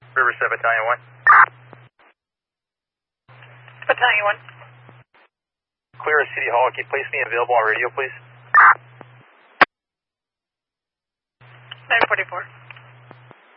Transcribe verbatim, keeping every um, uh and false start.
Riverside Battalion one. Battalion one. Clear at City Hall. Can you place me available on radio, please? nine forty-four.